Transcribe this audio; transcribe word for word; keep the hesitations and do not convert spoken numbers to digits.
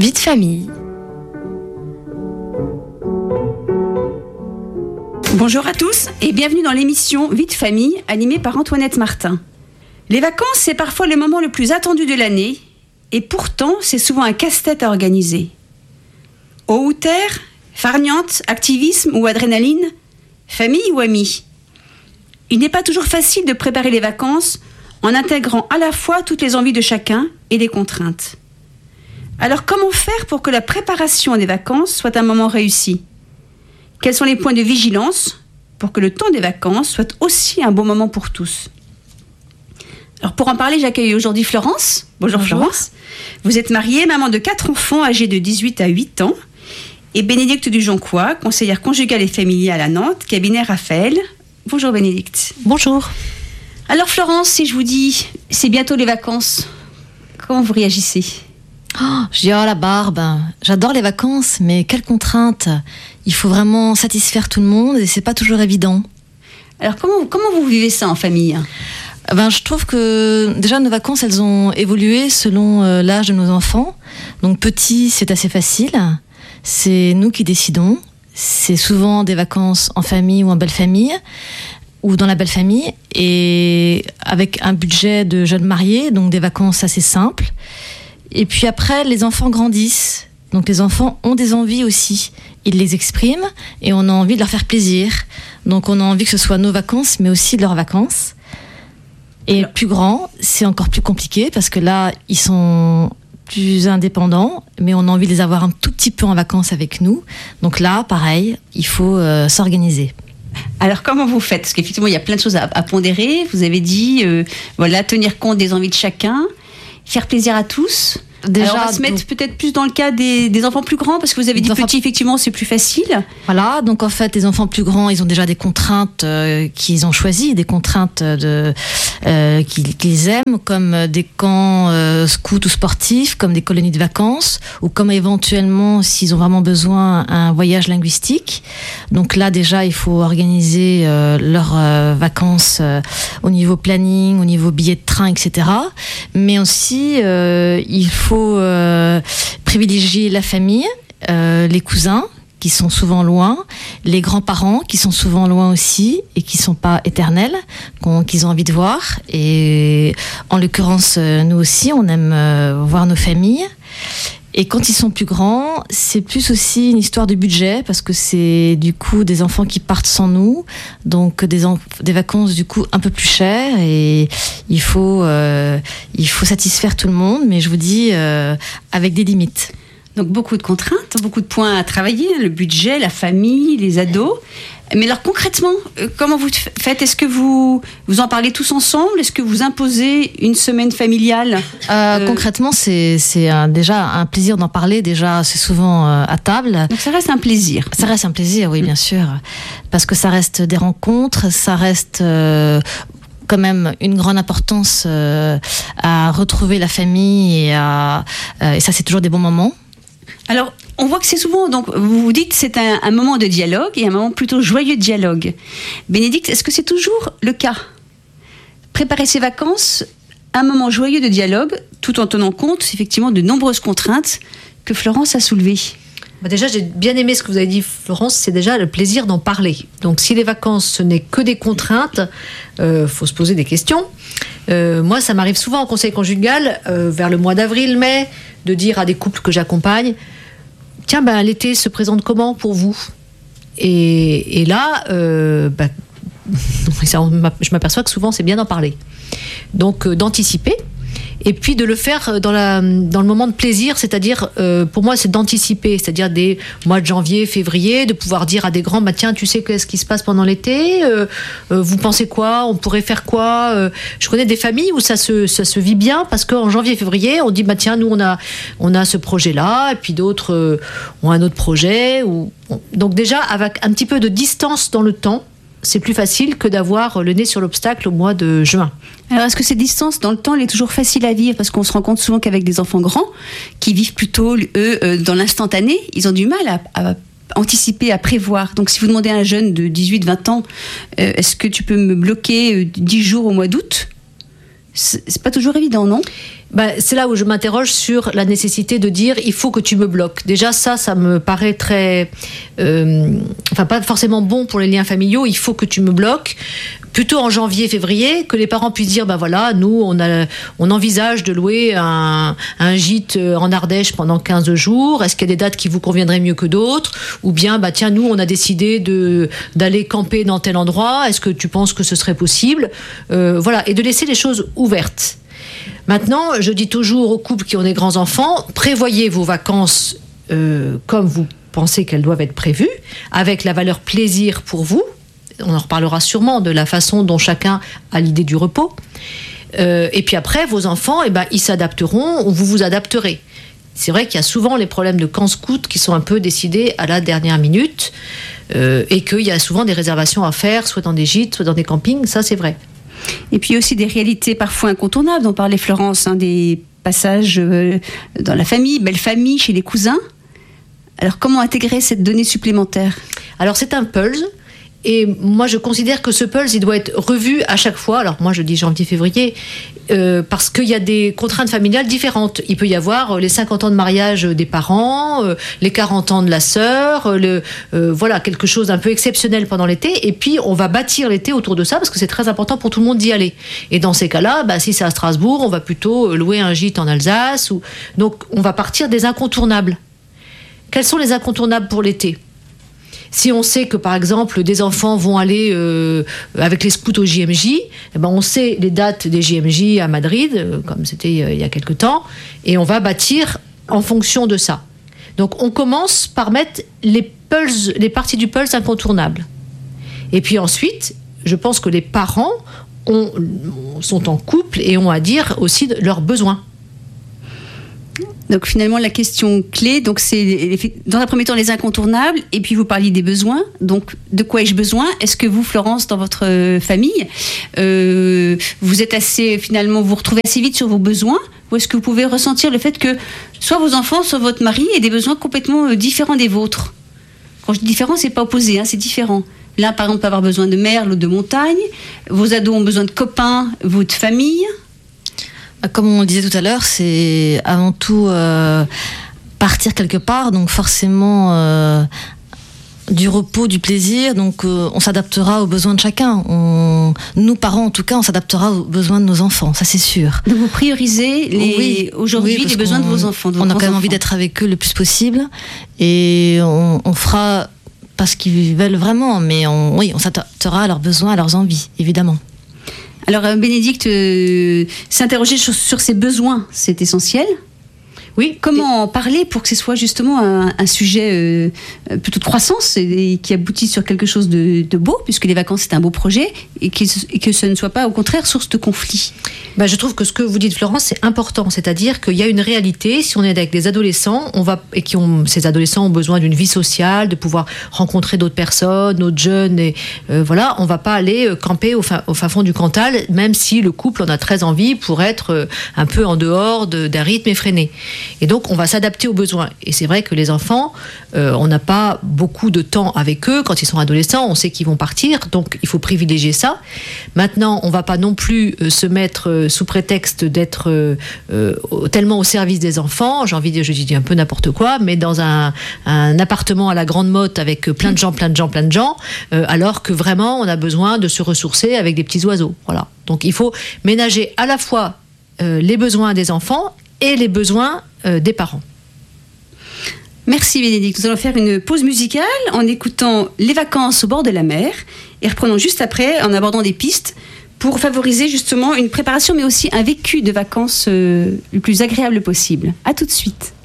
Vie de famille. Bonjour à tous et bienvenue dans l'émission Vie de famille animée par Antoinette Martin. Les vacances, c'est parfois le moment le plus attendu de l'année et pourtant, c'est souvent un casse-tête à organiser. Eau ou terre, farniente, activisme ou adrénaline, famille ou amis. Il n'est pas toujours facile de préparer les vacances en intégrant à la fois toutes les envies de chacun et les contraintes. Alors comment faire pour que la préparation des vacances soit un moment réussi ? Quels sont les points de vigilance pour que le temps des vacances soit aussi un bon moment pour tous ? Alors pour en parler, j'accueille aujourd'hui Florence. Bonjour, Bonjour Florence. Vous êtes mariée, maman de quatre enfants âgés de dix-huit à huit ans. Et Bénédicte Dujoncois, conseillère conjugale et familiale à Nantes, cabinet Raphaël. Bonjour Bénédicte. Bonjour. Alors Florence, si je vous dis c'est bientôt les vacances, comment vous réagissez ? Oh, je dis oh la barbe, j'adore les vacances, mais quelle contrainte. Il faut vraiment satisfaire tout le monde et c'est pas toujours évident. Alors comment, comment vous vivez ça en famille ? Ben, je trouve que déjà nos vacances elles ont évolué selon euh, l'âge de nos enfants. Donc petit c'est assez facile, c'est nous qui décidons. C'est souvent des vacances en famille ou en belle famille ou dans la belle famille et avec un budget de jeunes mariés, donc des vacances assez simples. Et puis après, les enfants grandissent. Donc les enfants ont des envies aussi. Ils les expriment et on a envie de leur faire plaisir. Donc on a envie que ce soit nos vacances, mais aussi leurs vacances. Et Alors... plus grands, c'est encore plus compliqué parce que là, ils sont plus indépendants, mais on a envie de les avoir un tout petit peu en vacances avec nous. Donc là, pareil, il faut euh, s'organiser. Alors comment vous faites ? Parce qu'effectivement, il y a plein de choses à, à pondérer. Vous avez dit, euh, voilà, tenir compte des envies de chacun. Faire plaisir à tous. Déjà, alors on va se mettre donc, peut-être plus dans le cas des, des enfants plus grands, parce que vous avez dit enfants... petits, effectivement, c'est plus facile. Voilà, donc en fait, les enfants plus grands, ils ont déjà des contraintes euh, qu'ils ont choisies, des contraintes de, euh, qu'ils, qu'ils aiment, comme des camps euh, scouts ou sportifs, comme des colonies de vacances, ou comme éventuellement, s'ils ont vraiment besoin, un voyage linguistique. Donc là, déjà, il faut organiser euh, leurs euh, vacances euh, au niveau planning, au niveau billets de train, et cetera. Mais aussi, euh, il faut Il faut euh, privilégier la famille, euh, les cousins qui sont souvent loin, les grands-parents qui sont souvent loin aussi et qui ne sont pas éternels, qu'ils ont envie de voir. Et en l'occurrence, nous aussi, on aime euh, voir nos familles. Et quand ils sont plus grands, c'est plus aussi une histoire de budget parce que c'est du coup des enfants qui partent sans nous, donc des, en- des vacances du coup un peu plus chères et il faut, euh, il faut satisfaire tout le monde, mais je vous dis euh, avec des limites. Donc beaucoup de contraintes, beaucoup de points à travailler, le budget, la famille, les ados. Mais alors concrètement, comment vous faites ? Est-ce que vous, vous en parlez tous ensemble ? Est-ce que vous imposez une semaine familiale ? euh, euh... Concrètement, c'est, c'est un, déjà un plaisir d'en parler. Déjà, c'est souvent euh, à table. Donc ça reste un plaisir. Ça reste un plaisir, oui, mmh. bien sûr. Parce que ça reste des rencontres, ça reste... Euh, quand même une grande importance euh, à retrouver la famille et, à, euh, et ça, c'est toujours des bons moments. Alors, on voit que c'est souvent, donc vous vous dites que c'est un, un moment de dialogue et un moment plutôt joyeux de dialogue. Bénédicte, est-ce que c'est toujours le cas ? Préparer ses vacances, un moment joyeux de dialogue, tout en tenant compte effectivement de nombreuses contraintes que Florence a soulevées. Bah déjà, j'ai bien aimé ce que vous avez dit, Florence, c'est déjà le plaisir d'en parler. Donc, si les vacances, ce n'est que des contraintes, il euh, faut se poser des questions. Euh, moi, ça m'arrive souvent en conseil conjugal, euh, vers le mois d'avril-mai, de dire à des couples que j'accompagne, tiens, ben, l'été se présente comment pour vous ? et, et là, euh, ben, ça, je m'aperçois que souvent, c'est bien d'en parler. Donc, euh, d'anticiper. Et puis de le faire dans, la, dans le moment de plaisir, c'est-à-dire, euh, pour moi, c'est d'anticiper, c'est-à-dire des mois de janvier, février, de pouvoir dire à des grands, bah, tiens, tu sais qu'est-ce qui se passe pendant l'été, euh, euh, vous pensez quoi, on pourrait faire quoi euh, Je connais des familles où ça se, ça se vit bien, parce qu'en janvier, février, on dit, bah, tiens, nous, on a, on a ce projet-là, et puis d'autres euh, ont un autre projet. Ou, bon. Donc déjà, avec un petit peu de distance dans le temps, c'est plus facile que d'avoir le nez sur l'obstacle au mois de juin. Alors, est-ce que cette distance dans le temps, elle est toujours facile à vivre ? Parce qu'on se rend compte souvent qu'avec des enfants grands, qui vivent plutôt, eux, euh, dans l'instantané, ils ont du mal à, à anticiper, à prévoir. Donc, si vous demandez à un jeune de dix-huit vingt ans, euh, est-ce que tu peux me bloquer dix jours au mois d'août ? C'est, c'est pas toujours évident, non ? Bah, c'est là où je m'interroge sur la nécessité de dire il faut que tu me bloques. Déjà ça, ça me paraît très, euh, enfin pas forcément bon pour les liens familiaux. Il faut que tu me bloques. Plutôt en janvier, février, que les parents puissent dire ben voilà, nous on a, on envisage de louer un, un gîte en Ardèche pendant quinze jours. Est-ce qu'il y a des dates qui vous conviendraient mieux que d'autres? Ou bien bah tiens, nous on a décidé de d'aller camper dans tel endroit. Est-ce que tu penses que ce serait possible? euh, Voilà, et de laisser les choses ouvertes. Maintenant, je dis toujours aux couples qui ont des grands-enfants, prévoyez vos vacances euh, comme vous pensez qu'elles doivent être prévues, avec la valeur plaisir pour vous. On en reparlera sûrement de la façon dont chacun a l'idée du repos. Euh, et puis après, vos enfants, eh ben, ils s'adapteront ou vous vous adapterez. C'est vrai qu'il y a souvent les problèmes de camp scout qui sont un peu décidés à la dernière minute euh, et qu'il y a souvent des réservations à faire, soit dans des gîtes, soit dans des campings, ça c'est vrai. Et puis aussi des réalités parfois incontournables, dont parlait Florence, hein, des passages euh, dans la famille, belle famille, chez les cousins. Alors comment intégrer cette donnée supplémentaire? Alors c'est un pulse. Et moi, je considère que ce pulse, il doit être revu à chaque fois. Alors moi, je dis janvier-février, euh, parce qu'il y a des contraintes familiales différentes. Il peut y avoir les cinquante ans de mariage des parents, euh, les quarante ans de la sœur, le, euh, voilà, quelque chose d'un peu exceptionnel pendant l'été. Et puis, on va bâtir l'été autour de ça, parce que c'est très important pour tout le monde d'y aller. Et dans ces cas-là, bah, si c'est à Strasbourg, on va plutôt louer un gîte en Alsace. Ou... Donc, on va partir des incontournables. Quels sont les incontournables pour l'été ? Si on sait que, par exemple, des enfants vont aller euh, avec les scouts au J M J, eh ben on sait les dates des J M J à Madrid, euh, comme c'était euh, il y a quelque temps, et on va bâtir en fonction de ça. Donc, on commence par mettre les, pulses, les parties du pulse incontournables. Et puis ensuite, je pense que les parents ont, sont en couple et ont à dire aussi de leurs besoins. Donc finalement la question clé, donc c'est dans un premier temps les incontournables, et puis vous parliez des besoins. Donc de quoi ai-je besoin? Est-ce que vous, Florence, dans votre famille, euh, vous êtes assez finalement vous retrouvez assez vite sur vos besoins, ou est-ce que vous pouvez ressentir le fait que soit vos enfants, soit votre mari aient des besoins complètement différents des vôtres? Quand je dis différent, c'est pas opposé, hein, c'est différent. L'un par exemple peut avoir besoin de mer, l'autre de montagne. Vos ados ont besoin de copains, vous de famille. Comme on le disait tout à l'heure, c'est avant tout euh, partir quelque part, donc forcément euh, du repos, du plaisir, donc euh, on s'adaptera aux besoins de chacun. On, nous, parents en tout cas, on s'adaptera aux besoins de nos enfants, ça c'est sûr. Donc vous priorisez les, oui, aujourd'hui oui, les besoins de vos enfants. De vos on a quand même enfants. envie d'être avec eux le plus possible, et on, on fera parce qu'ils veulent vraiment, mais on, oui, on s'adaptera à leurs besoins, à leurs envies, évidemment. Alors, Bénédicte, euh, s'interroger sur, sur ses besoins, c'est essentiel. Oui. Comment en parler pour que ce soit justement un, un sujet euh, plutôt de croissance et, et qui aboutit sur quelque chose de, de beau, puisque les vacances c'est un beau projet, et, et que ce ne soit pas au contraire source de conflit? Bah, je trouve que ce que vous dites, Florence, c'est important. C'est-à-dire qu'il y a une réalité. Si on est avec des adolescents, on va et qui ont ces adolescents ont besoin d'une vie sociale, de pouvoir rencontrer d'autres personnes, d'autres jeunes, et euh, voilà, on va pas aller camper au fin, au fin fond du Cantal, même si le couple en a très envie pour être euh, un peu en dehors de, d'un rythme effréné. Et donc, on va s'adapter aux besoins. Et c'est vrai que les enfants, euh, on n'a pas beaucoup de temps avec eux. Quand ils sont adolescents, on sait qu'ils vont partir. Donc, il faut privilégier ça. Maintenant, on ne va pas non plus euh, se mettre euh, sous prétexte d'être euh, euh, tellement au service des enfants. J'ai envie de dire, je dis un peu n'importe quoi, mais dans un, un appartement à la Grande Motte avec plein de gens, plein de gens, plein de gens, euh, alors que vraiment, on a besoin de se ressourcer avec des petits oiseaux. Voilà. Donc, il faut ménager à la fois euh, les besoins des enfants et les besoins euh, des parents. Merci Bénédicte. Nous allons faire une pause musicale en écoutant Les vacances au bord de la mer et reprenons juste après en abordant des pistes pour favoriser justement une préparation mais aussi un vécu de vacances euh, le plus agréable possible. À tout de suite.